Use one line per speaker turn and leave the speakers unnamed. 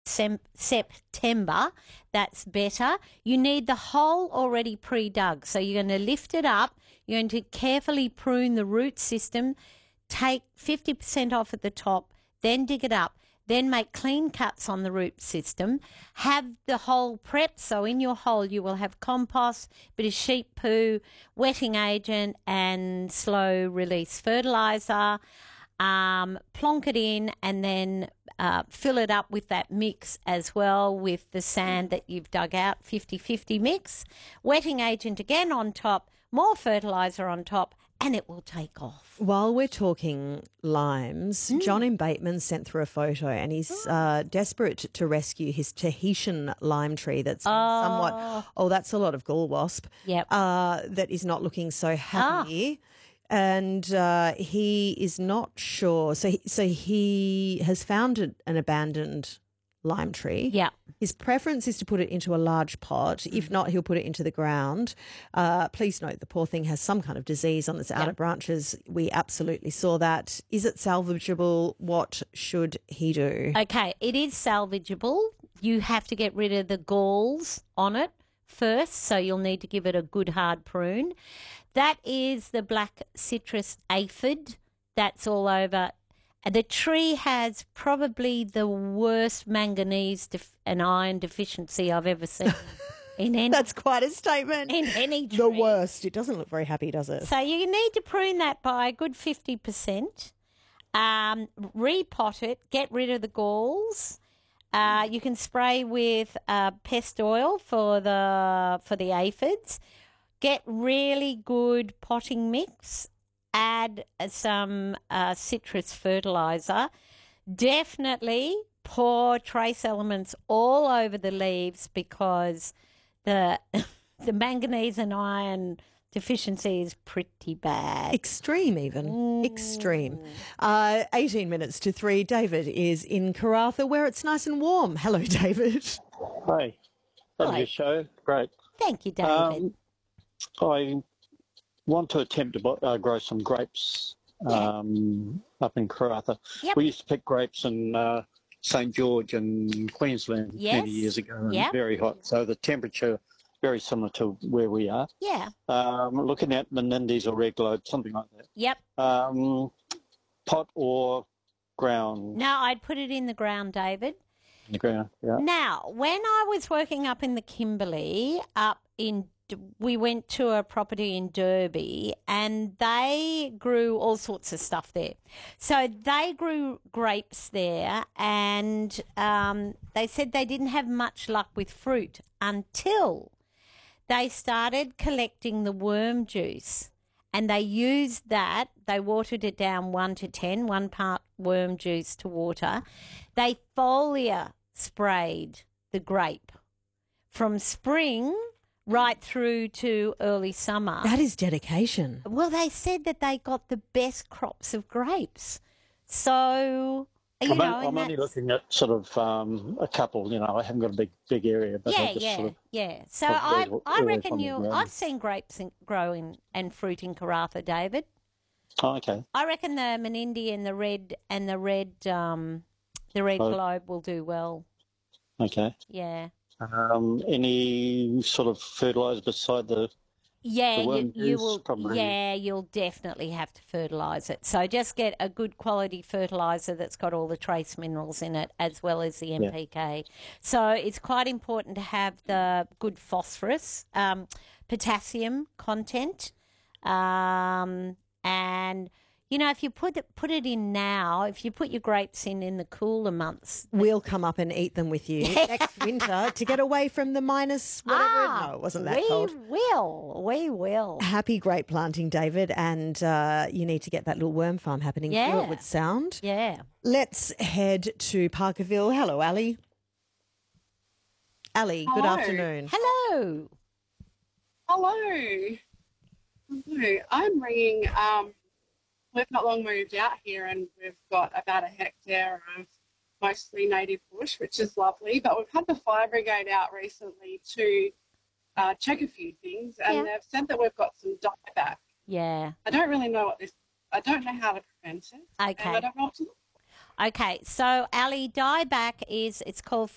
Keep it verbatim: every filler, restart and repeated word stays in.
sem- September, that's better. You need the hole already pre-dug. So you're going to lift it up. You're going to carefully prune the root system, take fifty percent off at the top, then dig it up. Then make clean cuts on the root system. Have the hole prepped. So in your hole you will have compost, bit of sheep poo, wetting agent and slow release fertiliser. Um, plonk it in and then uh, fill it up with that mix as well with the sand that you've dug out, fifty-fifty mix. Wetting agent again on top, more fertiliser on top, and it will take off.
While we're talking limes, mm. John in Bateman sent through a photo and he's uh, desperate to rescue his Tahitian lime tree that's
oh.
somewhat, oh, that's a lot of gall wasp,
yep.
uh, that is not looking so happy. Ah. And uh, he is not sure. So he, so he has found an abandoned lime tree.
Yeah.
His preference is to put it into a large pot. Mm. If not, he'll put it into the ground. Uh, please note the poor thing has some kind of disease on its outer yeah. branches. We absolutely saw that. Is it salvageable? What should he do?
Okay, it is salvageable. You have to get rid of the galls on it first, so you'll need to give it a good hard prune. That is the black citrus aphid. That's all over. The tree has probably the worst manganese def- and iron deficiency I've ever seen. In any,
That's quite a statement.
In any tree.
The worst. It doesn't look very happy, does it?
So you need to prune that by a good fifty percent. Um, repot it. Get rid of the galls. Uh, you can spray with uh, pest oil for the for the aphids. Get really good potting mix. Add some uh, citrus fertiliser. Definitely pour trace elements all over the leaves because the the manganese and iron deficiency is pretty bad.
Extreme even.
Mm.
Extreme. Uh, eighteen minutes to three. David is in Karratha where it's nice and warm. Hello, David.
Hi. Love your show. Great.
Thank you, David. Um,
I want to attempt to uh, grow some grapes um, yeah. up in Karratha.
Yep.
We used to pick grapes in uh, Saint George in Queensland
yes.
many years ago, and
yep.
very hot. So the temperature very similar to where we are.
Yeah.
Um, looking at Menindis or Red Globe, something like that.
Yep.
Um, pot or ground?
No, I'd put it in the ground, David.
In the ground, yeah.
Now, when I was working up in the Kimberley, up in we went to a property in Derby and they grew all sorts of stuff there. So they grew grapes there and um, they said they didn't have much luck with fruit until they started collecting the worm juice and they used that. They watered it down one to ten, one part worm juice to water. They foliar sprayed the grape from spring right through to early summer.
That is dedication.
Well, they said that they got the best crops of grapes. So, you
I'm,
know,
I'm only looking at sort of um, a couple, you know, I haven't got a big big area. But
yeah,
I just
yeah,
sort of
yeah. So I, I reckon you, I've seen grapes in, growing and fruit in Karratha, David.
Oh, okay.
I reckon the Menindi and the red and the red, um, the red oh. globe will do well.
Okay.
Yeah.
Um, any sort of fertiliser beside the
yeah
the
you, you will
probably.
yeah you'll definitely have to fertilise it. So just get a good quality fertiliser that's got all the trace minerals in it as well as the N P K. Yeah. So it's quite important to have the good phosphorus, um, potassium content, um, and. You know, if you put it, put it in now, if you put your grapes in in the cooler months.
We'll come up and eat them with you next winter to get away from the minus whatever.
Ah,
no, it wasn't that
we
cold.
We will. We will.
Happy grape planting, David. And uh, you need to get that little worm farm happening.
Yeah.
Through it would sound.
Yeah.
Let's head to Parkerville. Hello, Ali. Ali,
Hello.
good afternoon.
Hello.
Hello. Hello. I'm ringing... Um, We've not long moved out here and we've got about a hectare of mostly native bush, which is lovely. But we've had the fire brigade out recently to uh, check a few things and
yeah.
they've said that we've got some dieback.
Yeah.
I don't really know what this, I don't know how to prevent it.
Okay.
And I don't know what to do.
Okay, so Ali, dieback is, it's called